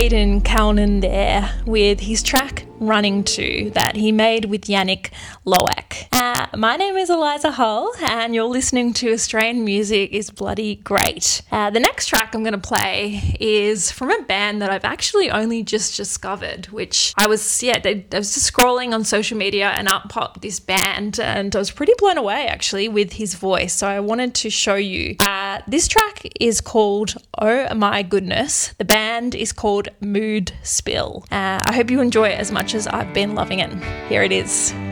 Aidan Calnan there with his track Running To that he made with Yannick Loak. My name is Eliza Hull and you're listening to Australian Music is Bloody Great. The next track I'm going to play is from a band that I've actually only just discovered, which I was just scrolling on social media and up popped this band and I was pretty blown away actually with his voice. So I wanted to show you. This track is called Oh My Goodness. The band is called Mood Spill. I hope you enjoy it as much as I've been loving it. Here it is.